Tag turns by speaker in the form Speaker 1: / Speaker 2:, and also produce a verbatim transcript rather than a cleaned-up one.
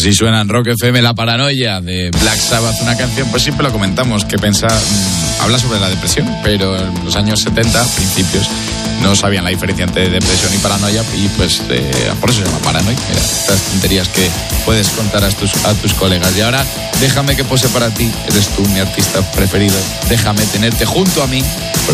Speaker 1: Así suena en Rock F M La Paranoia de Black Sabbath, una canción, pues siempre lo comentamos, que pensa, mmm, habla sobre la depresión, pero en los años setenta, principios, no sabían la diferencia entre depresión y paranoia, y pues eh, por eso se llama Paranoia. Mira, estas tonterías que puedes contar a tus, a tus colegas. Y ahora, déjame que pose para ti, eres tú mi artista preferido, déjame tenerte junto a mí,